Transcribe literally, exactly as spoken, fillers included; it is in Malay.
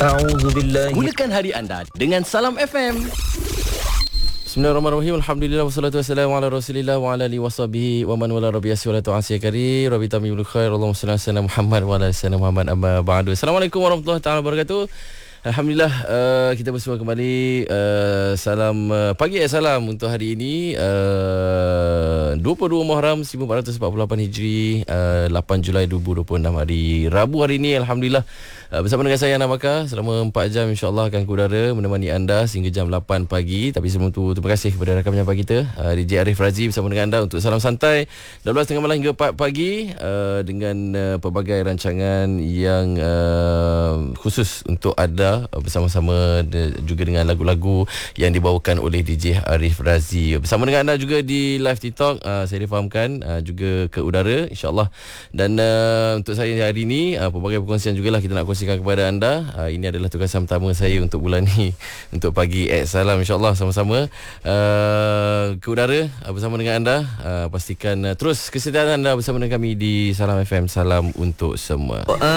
A'udzubillahi. Mulakan hari anda dengan Salam F M. Bismillahirrahmanirrahim. Alhamdulillah wassalatu wassalamu ala Rasulillah wa ala alihi washabihi wa man wala rabbiyasi wa la tu'asi kari. Rabbi tamimul khair. Allahumma salli ala sayyidina Muhammad wa ala sayyidina Muhammad amma ba'du. Assalamualaikum warahmatullahi taala wabarakatuh. Alhamdulillah uh, kita bersama kembali. uh, Salam uh, pagi eh, salam untuk hari ini, uh, dua puluh dua Muharram seribu empat ratus empat puluh lapan Hijri, uh, lapan Julai dua ribu dua puluh enam, hari Rabu hari ini. Alhamdulillah uh, bersama dengan saya Ana Maka selama empat jam insya-Allah akan ke udara menemani anda sehingga jam lapan pagi. Tapi sebelum tu terima kasih kepada rakan penyampai kita, uh, D J Arif Razi bersama dengan anda untuk Salam Santai dua belas tiga puluh malam hingga empat pagi, uh, dengan uh, pelbagai rancangan yang uh, khusus untuk anda, bersama-sama de, juga dengan lagu-lagu yang dibawakan oleh D J Arif Razi. Bersama dengan anda juga di live TikTok, uh, saya difahamkan uh, juga ke udara insya-Allah. Dan uh, untuk saya hari ini, uh, pelbagai perkongsian jugalah kita nak kongsikan kepada anda. Uh, ini adalah tugasan pertama saya untuk bulan ni untuk pagi at salam insya-Allah, sama-sama uh, ke udara uh, bersama dengan anda. Uh, pastikan uh, terus kesetiaan anda bersama dengan kami di Salam F M. Salam untuk semua.